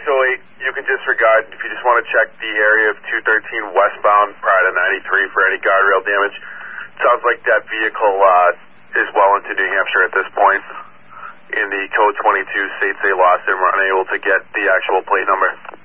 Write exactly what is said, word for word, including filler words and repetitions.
actually, you can disregard, if you just want to check the area of two thirteen westbound prior to ninety-three for any guardrail damage. Sounds like that vehicle uh, is well into New Hampshire at this point. In the code twenty-two states they lost and were unable to get the actual plate number.